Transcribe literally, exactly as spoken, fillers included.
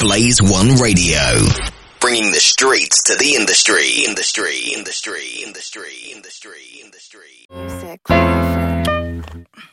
Blaze One Radio. Bringing the streets to the industry, industry, industry, industry, industry, industry. Music forever.